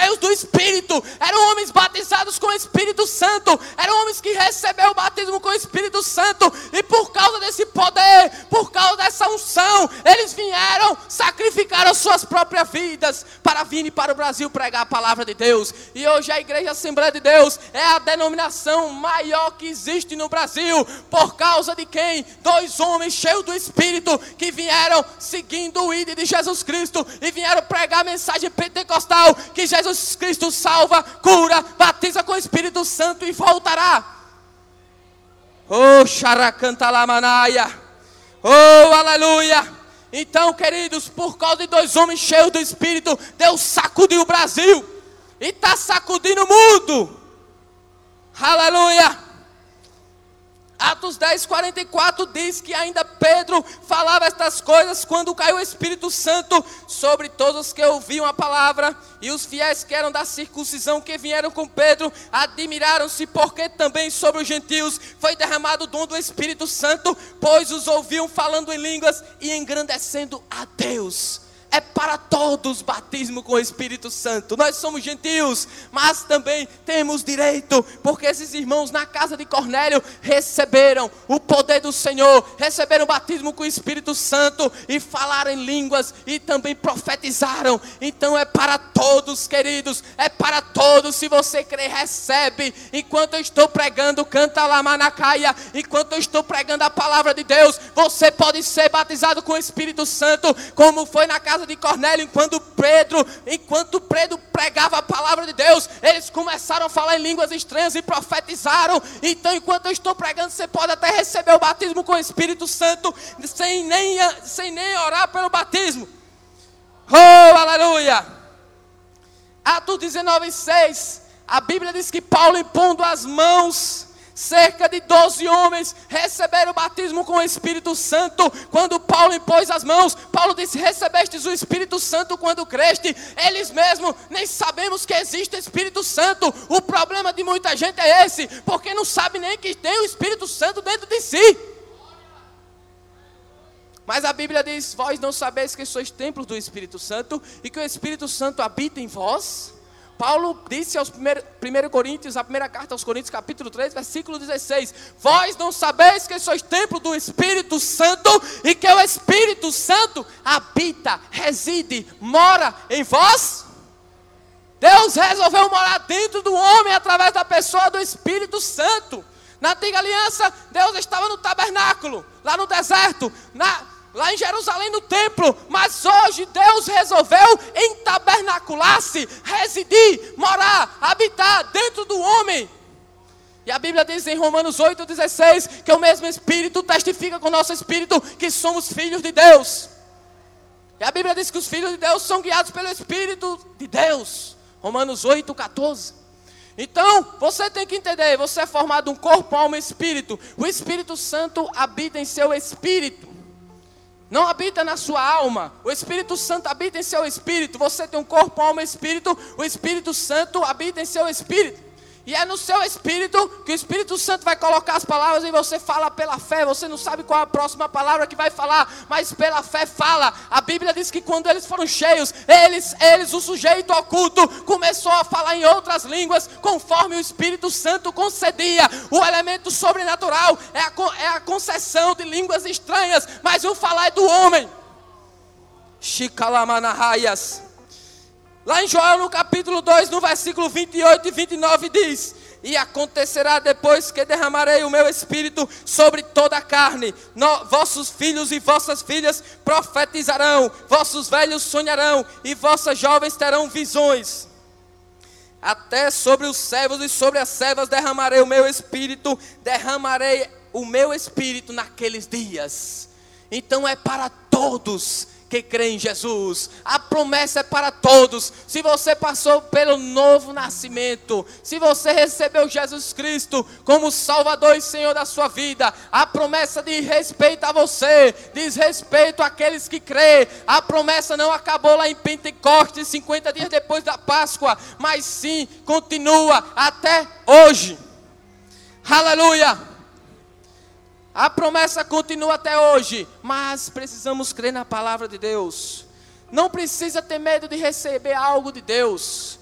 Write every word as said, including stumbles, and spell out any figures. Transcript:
cheios do Espírito, eram homens batizados com o Espírito Santo, eram homens que receberam o batismo com o Espírito Santo, e por causa desse poder, por causa dessa unção, eles vieram, sacrificaram suas próprias vidas, para vir para o Brasil pregar a palavra de Deus. E hoje a Igreja Assembleia de Deus é a denominação maior que existe no Brasil, por causa de quem? Dois homens cheios do Espírito, que vieram seguindo o ídolo de Jesus Cristo, e vieram pregar a mensagem pentecostal, que Jesus Cristo salva, cura, batiza com o Espírito Santo e voltará. Oh, xaracantalamanaya, oh, aleluia. Então, queridos, por causa de dois homens cheios do Espírito, Deus sacudiu o Brasil, e está sacudindo o mundo. Aleluia. Atos dez, quarenta e quatro diz que ainda Pedro falava estas coisas quando caiu o Espírito Santo sobre todos os que ouviam a palavra, e os fiéis que eram da circuncisão que vieram com Pedro admiraram-se, porque também sobre os gentios foi derramado o dom do Espírito Santo, pois os ouviam falando em línguas e engrandecendo a Deus. É para todos batismo com o Espírito Santo. Nós somos gentios, mas também temos direito, porque esses irmãos na casa de Cornélio receberam o poder do Senhor, receberam o batismo com o Espírito Santo e falaram em línguas e também profetizaram. Então é para todos, queridos, é para todos. Se você crer, recebe. Enquanto eu estou pregando, canta lá manacaia, enquanto eu estou pregando a palavra de Deus, você pode ser batizado com o Espírito Santo, como foi na casa de Cornélio. Enquanto Pedro, enquanto Pedro pregava a palavra de Deus, eles começaram a falar em línguas estranhas e profetizaram. Então, enquanto eu estou pregando, você pode até receber o batismo com o Espírito Santo, sem nem, sem nem orar pelo batismo. Oh, aleluia! Atos dezenove, seis, a Bíblia diz que Paulo, impondo as mãos, cerca de doze homens receberam o batismo com o Espírito Santo. Quando Paulo impôs as mãos, Paulo disse: recebestes o Espírito Santo quando creste. Eles mesmos nem sabemos que existe o Espírito Santo. O problema de muita gente é esse, porque não sabe nem que tem o Espírito Santo dentro de si. Mas a Bíblia diz: vós não sabeis que sois templos do Espírito Santo e que o Espírito Santo habita em vós. Paulo disse aos primeiro Coríntios, a primeira carta aos Coríntios, capítulo três, versículo dezesseis: vós não sabeis que sois templo do Espírito Santo e que o Espírito Santo habita, reside, mora em vós? Deus resolveu morar dentro do homem através da pessoa do Espírito Santo. Na antiga aliança, Deus estava no tabernáculo, lá no deserto, na... lá em Jerusalém no templo, mas hoje Deus resolveu entabernacular-se, residir, morar, habitar dentro do homem. E a Bíblia diz em Romanos oito, dezesseis, que o mesmo Espírito testifica com o nosso Espírito que somos filhos de Deus. E a Bíblia diz que os filhos de Deus são guiados pelo Espírito de Deus. Romanos oito, catorze. Então, você tem que entender, você é formado um corpo, alma e espírito. O Espírito Santo habita em seu espírito. Não habita na sua alma. O Espírito Santo habita em seu espírito. Você tem um corpo, alma e espírito. O Espírito Santo habita em seu espírito. E é no seu espírito que o Espírito Santo vai colocar as palavras e você fala pela fé. Você não sabe qual é a próxima palavra que vai falar, mas pela fé fala. A Bíblia diz que quando eles foram cheios, eles, eles o sujeito oculto, começou a falar em outras línguas, conforme o Espírito Santo concedia. O elemento sobrenatural é a, é a concessão de línguas estranhas, mas o falar é do homem. Shikalamanahayas. Lá em Joel, no capítulo dois, no versículo vinte e oito e vinte e nove, diz: e acontecerá depois que derramarei o meu espírito sobre toda a carne, no, vossos filhos e vossas filhas profetizarão, vossos velhos sonharão, e vossas jovens terão visões. Até sobre os servos e sobre as servas derramarei o meu espírito, derramarei o meu espírito naqueles dias. Então é para todos que crê em Jesus. A promessa é para todos. Se você passou pelo novo nascimento, se você recebeu Jesus Cristo como Salvador e Senhor da sua vida, a promessa diz respeito a você, diz respeito àqueles que crê. A promessa não acabou lá em Pentecostes, cinquenta dias depois da Páscoa, mas sim continua até hoje. Aleluia! A promessa continua até hoje, mas precisamos crer na palavra de Deus. Não precisa ter medo de receber algo de Deus.